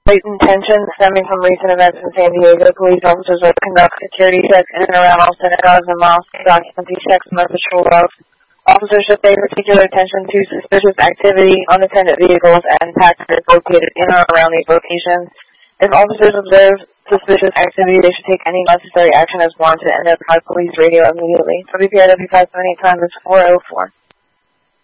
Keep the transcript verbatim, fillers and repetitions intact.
Latent tension stemming from recent events in San Diego. Police officers will conduct security checks in and around all synagogues and mosques, occupancy checks, and patrol routes. Officers should pay particular attention to suspicious activity, unattended vehicles, and packers located in or around these locations. If officers observe suspicious activity, they should take any necessary action as warranted and notify police radio immediately. W P R W five seven eight time is four oh four.